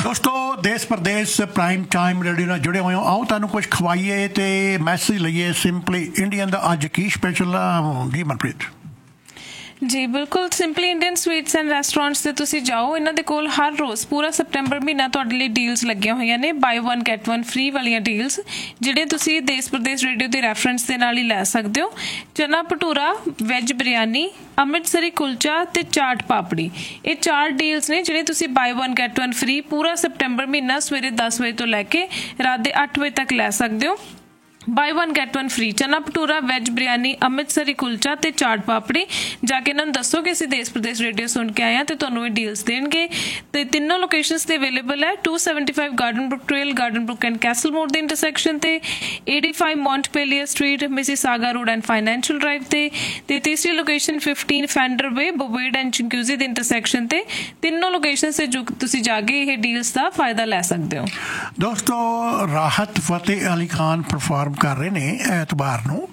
ਦੋਸਤੋ ਦੇਸ਼ Pradesh prime time radio ਨਾਲ ਜੁੜੇ ਹੋਏ ਹੋ। ਆਓ ਤੁਹਾਨੂੰ ਕੁਝ ਖਵਾਈਏ ਤੇ ਮੈਸੇਜ ਲਈਏ ਸਿੰਪਲੀ ਇੰਡੀਅਨ ਦਾ। ਅੱਜ ਕੀ ਸਪੈਸ਼ਲ ਆ ਜੀ ਮਨਪ੍ਰੀਤ? ਜੀ ਬਿਲਕੁਲ, simply Indian sweets and restaurants 'ਤੇ ਤੁਸੀਂ ਜਾਓ। ਇਹਨਾਂ ਦੇ ਕੋਲ ਹਰ ਰੋਜ਼ ਪੂਰਾ ਸਪਟੈਂਬਰ ਮਹੀਨਾ ਤੁਹਾਡੇ ਲਈ ਡੀਲਸ ਲੱਗੀਆਂ ਹੋਈਆਂ ਨੇ, ਬਾਈ 1 get 1 ਫ੍ਰੀ ਵਾਲੀਆਂ ਡੀਲਸ, ਜਿਹੜੇ ਤੁਸੀਂ ਦੇਸ਼ ਪ੍ਰਦੇਸ਼ ਰੇਡੀਓ ਦੇ ਰੈਫਰੈਂਸ ਦੇ ਨਾਲ ਹੀ ਲੈ ਸਕਦੇ ਹੋ। ਚਨਾ ਭਟੂਰਾ, ਵੈਜ ਬਿਰਿਆਨੀ, ਅੰਮ੍ਰਿਤਸਰੀ ਕੁਲਚਾ ਤੇ ਚਾਟ ਪਾਪੜੀ, ਇਹ 4 ਡੀਲਸ ਨੇ ਜਿਹੜੇ ਤੁਸੀਂ ਬਾਈ 1 get 1 ਫ੍ਰੀ ਪੂਰਾ ਸਪਟੈਂਬਰ ਮਹੀਨਾ ਸਵੇਰੇ 10 ਵਜੇ ਤੋਂ ਲੈ ਕੇ ਰਾਤ ਦੇ 8 ਵਜੇ ਤੱਕ ਲੈ ਸਕਦੇ ਹੋ। ਬਾਈ 1 get 1 ਫ੍ਰੀ ਚਨਾ ਭਟੂਰਾ, ਵੈਜ ਬਿਰਿਆਨੀ, ਅੰਮ੍ਰਿਤਸਰੀ ਕੁਲਚਾ ਤੇ ਚਾਟ ਪਾਪੜੀ। ਜਾ ਕੇ ਇਹਨਾਂ ਨੂੰ ਦੱਸੋ ਕਿ ਅਸੀਂ ਦੇਸ਼ ਪ੍ਰਦੇਸ਼ ਰੇਡੀਓ ਸੁਣ ਕੇ ਆਏ ਹਾਂ ਤੇ ਤੁਹਾਨੂੰ ਇਹ ਡੀਲਸ ਦੇਣਗੇ। ਤੇ ਤਿੰਨੋਂ ਲੋਕੇਸ਼ਨਸ ਤੇ ਅਵੇਲੇਬਲ ਹੈ। 275 garden Brook trail, garden Brook and Castell ਮੋੜ ਦੇ ਇੰਟਰਸੈਕਸ਼ਨ ਤੇ, 85 ਮੌਂਟਪੇਲੀਅਰ street, Mississauga road and financial drive ਤੇ ਤੀਸਰੀ ਲੋਕੇਸ਼ਨ 15 ਫੈਂਡਰ ਵੇ, ਬੋਵੇਡ ਐਂਡ ਚਿੰਕੂਜ਼ੀ ਦੇ ਇੰਟਰਸੈਕਸ਼ਨ ਤੇ। ਤਿੰਨੋਂ ਲੋਕੇਸ਼ਨਸ ਤੇ ਤੁਸੀਂ ਜਾ ਕੇ ਇਹ ਡੀਲਸ ਦਾ ਫਾਇਦਾ ਲੈ ਸਕਦੇ ਹੋ। ਦੋਸਤੋ ਰਾਹਤ ਫਤਿਹ ਅਲੀ ਖਾਨ ਪਰਫਾਰਮ ਕਰ ਰਹੇ ਨੇ ਐਤਵਾਰ ਨੂੰ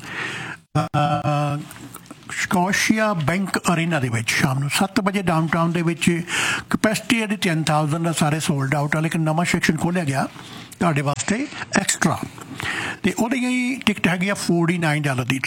ਸਕੋਸ਼ੀਆ ਬੈਂਕ ਅਰੀਨਾ ਦੇ ਵਿੱਚ ਸ਼ਾਮ ਨੂੰ 7 ਵਜੇ ਡਾਊਨਟਾਊਨ ਦੇ ਵਿੱਚ। ਕਪੈਸਿਟੀ ਇਹਦੀ 10,000 ਦਾ, ਸਾਰੇ ਸੋਲਡ ਆਊਟ ਆ, ਲੇਕਿਨ ਨਵਾਂ ਸੈਕਸ਼ਨ ਖੋਲ੍ਹਿਆ ਗਿਆ ਤੁਹਾਡੇ ਵਾਸਤੇ ਐਕਸਟਰਾ ਤੇ ਉਹਦੀ ਟਿਕਟ ਹੈਗੀ ਆ $49 ਦੀ।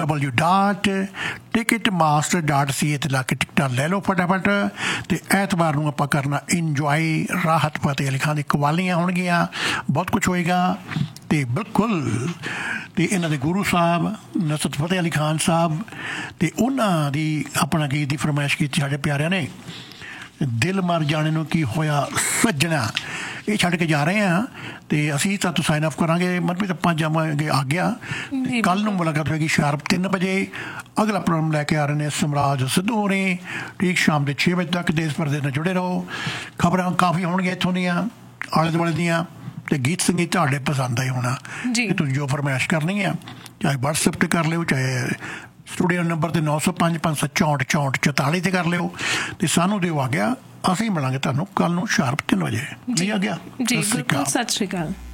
www.ticketmaster.ca ਤੇ ਲਾ ਕੇ ਟਿਕਟਾਂ ਲੈ ਲਓ ਫਟਾਫਟ। ਤੇ ਐਤਵਾਰ ਨੂੰ ਆਪਾਂ ਕਰਨਾ ਇੰਜੋਏ। ਰਾਹਤ ਫਤਿਹ ਅਲੀ ਖਾਨ ਦੀ ਕਵਾਲੀਆਂ ਹੋਣਗੀਆਂ, ਬਹੁਤ ਕੁਛ ਹੋਏਗਾ ਤੇ ਬਿਲਕੁਲ। ਤੇ ਇਹਨਾਂ ਦੇ ਗੁਰੂ ਸਾਹਿਬ ਨੁਸਰਤ ਫਤਿਹ ਅਲੀ ਖਾਨ ਸਾਹਿਬ ਤੇ ਉਹਨਾਂ ਦੀ ਆਪਣਾ ਗੀਤ ਦੀ ਫਰਮਾਇਸ਼ ਕੀਤੀ ਸਾਡੇ ਪਿਆਰਿਆਂ ਨੇ। ਦਿਲ ਮਰ ਜਾਣੇ ਨੂੰ ਕੀ ਹੋਇਆ ਸੱਜਣਾ, ਇਹ ਛੱਡ ਕੇ ਜਾ ਰਹੇ ਹਾਂ ਤੇ ਅਸੀਂ ਤਾਂ ਸਾਈਨ ਆਫ ਕਰਾਂਗੇ। ਮਤਲਬ ਆਪਾਂ ਜਾਵਾਂਗੇ ਆ ਗਿਆ। ਕੱਲ੍ਹ ਨੂੰ ਮੁਲਾਕਾਤ ਹੋਏਗੀ ਸ਼ਾਰਪ 3 ਵਜੇ। ਅਗਲਾ ਪ੍ਰੋਗਰਾਮ ਲੈ ਕੇ ਆ ਰਹੇ ਨੇ ਸਮਰਾਜ ਸਿੱਧੂ ਹੋਣੀ, ਠੀਕ ਸ਼ਾਮ ਦੇ 6 ਵਜੇ ਤੱਕ। ਦੇਸ਼ ਪ੍ਰਦੇਸ਼ ਨਾਲ ਜੁੜੇ ਰਹੋ। ਖਬਰਾਂ ਕਾਫੀ ਹੋਣਗੀਆਂ ਇੱਥੋਂ ਦੀਆਂ, ਆਲੇ ਦੁਆਲੇ ਦੀਆਂ, ਤੇ ਗੀਤ ਸੰਗੀਤ ਤੁਹਾਡੇ ਪਸੰਦ ਆਏ ਹੋਣਾ। ਤੁਸੀਂ ਜੋ ਫਰਮਾਇਸ਼ ਕਰਨੀ ਆ ਚਾਹੇ ਵਟਸਐਪ ਤੇ ਕਰ ਲਿਓ, ਚਾਹੇ ਸਟੂਡੀਓ ਨੰਬਰ ਤੇ 905 564 64 ਤੇ ਕਰ ਲਿਓ। ਤੇ ਸਾਨੂੰ ਦਿਓ ਆ ਗਿਆ। ਅਸੀਂ ਮਿਲਾਂਗੇ ਤੁਹਾਨੂੰ ਕੱਲ੍ਹ ਨੂੰ ਸ਼ਾਰਪ 3 ਵਜੇ। ਜੀ ਆ ਗਿਆ। ਜੀ ਬਿਲਕੁਲ, ਸਤਿ ਸ਼੍ਰੀ ਅਕਾਲ।